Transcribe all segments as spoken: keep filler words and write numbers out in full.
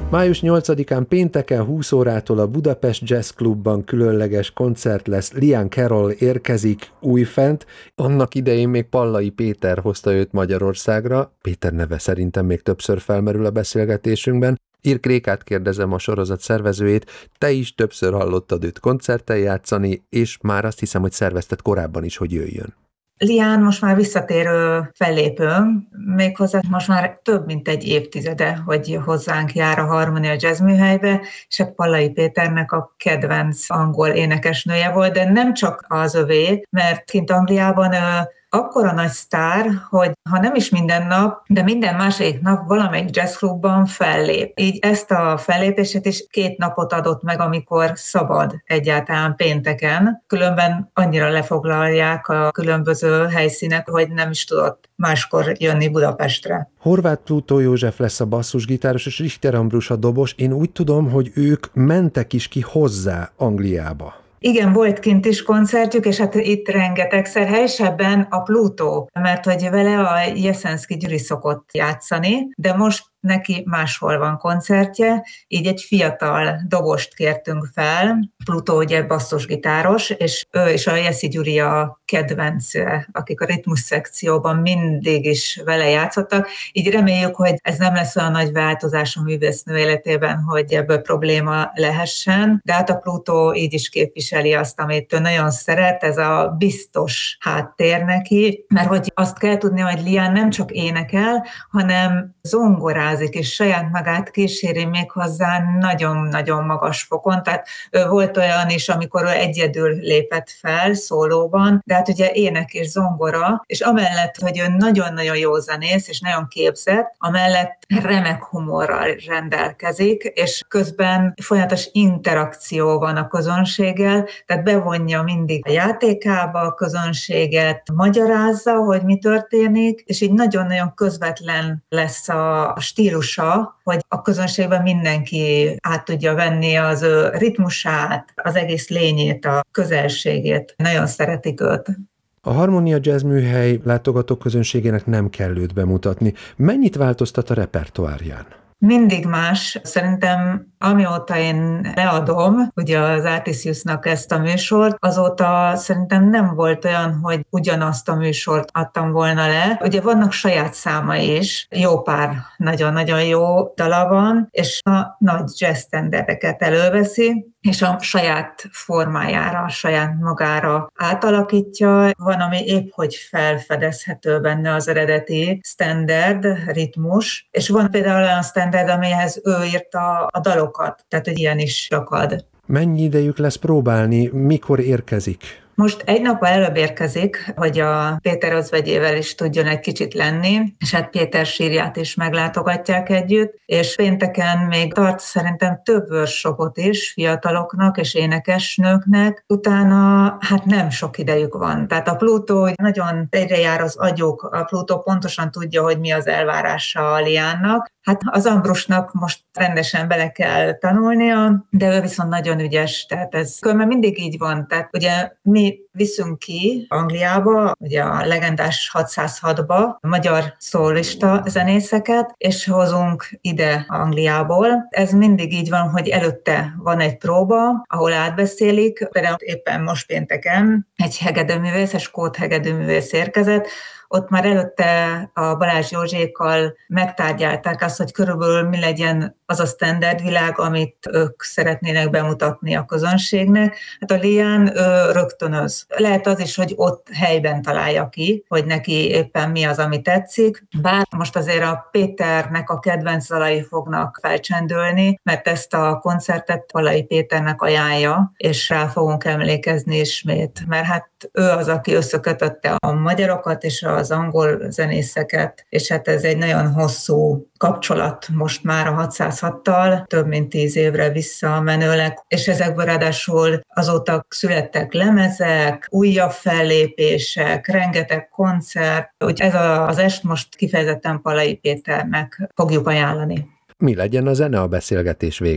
május nyolcadikán pénteken húsz órától a Budapest Jazz Clubban különleges koncert lesz. Liane Carroll érkezik újfent. Annak idején még Pallai Péter hozta őt Magyarországra. Péter neve szerintem még többször felmerül a beszélgetésünkben. Irk Rékát kérdezem, a sorozat szervezőjét. Te is többször hallottad őt koncerten játszani, és már azt hiszem, hogy szervezted korábban is, hogy jöjjön. Liane most már visszatérő fellépőm, méghozzá most már több mint egy évtizede, hogy hozzánk jár a Harmonia Jazz Műhelybe, és a Pallai Péternek a kedvenc angol énekesnője volt, de nem csak az övé, mert kint Angliában ő akkora nagy sztár, hogy ha nem is minden nap, de minden második nap valamelyik jazzklubban fellép. Így ezt a fellépését is két napot adott meg, amikor szabad egyáltalán pénteken. Különben annyira lefoglalják a különböző helyszínek, hogy nem is tudott máskor jönni Budapestre. Horváth Plutó József lesz a basszusgitáros, és Richter Ambrus a dobos. Én úgy tudom, hogy ők mentek is ki hozzá Angliába. Igen, volt kint is koncertjük, és hát itt rengetegszer, helyesebben a Plutó, mert hogy vele a Jeszenszky Gyuri szokott játszani, de most neki máshol van koncertje, így egy fiatal dobost kértünk fel, Plutó ugye basszusgitáros, és ő és a Jeszi Gyuri a kedvence, akik a ritmus szekcióban mindig is vele játszottak, így reméljük, hogy ez nem lesz olyan nagy változás a művésznő életében, hogy ebből probléma lehessen, de hát a Plutó így is képviseli azt, amit ő nagyon szeret, ez a biztos háttér neki, mert hogy azt kell tudni, hogy Liane nem csak énekel, hanem zongorázik, és saját magát kíséri még hozzá nagyon-nagyon magas fokon. Tehát ő volt olyan is, amikor ő egyedül lépett fel szólóban, de hát ugye ének és zongora, és amellett, hogy ő nagyon-nagyon jó zenész, és nagyon képzett, amellett remek humorral rendelkezik, és közben folyamatos interakció van a közönséggel, tehát bevonja mindig a játékába a közönséget, magyarázza, hogy mi történik, és így nagyon-nagyon közvetlen lesz a stílusa, hogy a közönségben mindenki át tudja venni az ő ritmusát, az egész lényét, a közelségét. Nagyon szeretik őt. A Harmonia Jazz Műhely látogatók közönségének nem kell őt bemutatni. Mennyit változtat a repertoárján? Mindig más. Szerintem amióta én leadom, ugye az Artisiusnak ezt a műsort, azóta szerintem nem volt olyan, hogy ugyanazt a műsort adtam volna le. Ugye vannak saját számai is, jó pár nagyon-nagyon jó dala van, és a nagy jazz standardeket előveszi, és a saját formájára, a saját magára átalakítja. Van, ami épp hogy felfedezhető benne az eredeti standard, ritmus, és van például olyan standard, amihez ő írta a dalokat, tehát hogy ilyen is rakad. Mennyi idejük lesz próbálni, mikor érkezik? Most egy nappal előbb érkezik, hogy a Péter özvegyével is tudjon egy kicsit lenni, és hát Péter sírját is meglátogatják együtt, és pénteken még tart szerintem több workshopot is fiataloknak és énekesnőknek, utána hát nem sok idejük van. Tehát a Plutó nagyon egyre jár az agyuk, a Plutó pontosan tudja, hogy mi az elvárása a Liánnak. Hát az Ambrusnak most rendesen bele kell tanulnia, de ő viszont nagyon ügyes, tehát ez különben mindig így van. Tehát ugye mi viszünk ki Angliába, ugye a legendás hatszázhatba magyar szólista zenészeket, és hozunk ide Angliából. Ez mindig így van, hogy előtte van egy próba, ahol átbeszélik, például éppen most pénteken egy hegedűművész, egy skót hegedűművész érkezett, ott már előtte a Balázs Józsékkal megtárgyálták azt, hogy körülbelül mi legyen az a standard világ, amit ők szeretnének bemutatni a közönségnek. Hát a Liane ő rögtönöz. Lehet az is, hogy ott helyben találja ki, hogy neki éppen mi az, ami tetszik. Bár most azért a Péternek a kedvenc dalai fognak felcsendülni, mert ezt a koncertet Pallai Péternek ajánlja, és rá fogunk emlékezni ismét. Mert hát ő az, aki összekötötte a magyarokat és az angol zenészeket, és hát ez egy nagyon hosszú kapcsolat most már a hatszázhattal, több mint tíz évre visszamenőleg, és ezekből ráadásul azóta születtek lemezek, újabb fellépések, rengeteg koncert, úgy ez az est most kifejezetten Pallai Péternek fogjuk ajánlani. Mi legyen a zene a beszélgetés végén?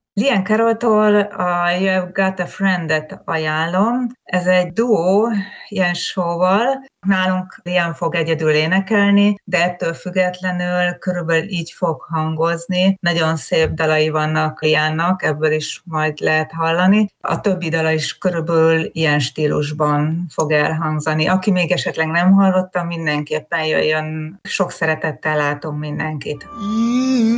Liam Carrolltól a You've Got a Friend-et ajánlom. Ez egy duó ilyen showval. Nálunk Liam fog egyedül énekelni, de ettől függetlenül körülbelül így fog hangozni. Nagyon szép dalai vannak Liamnak, ebből is majd lehet hallani. A többi dala is körülbelül ilyen stílusban fog elhangzani. Aki még esetleg nem hallotta, mindenképpen jöjjön. Sok szeretettel látunk mindenkit.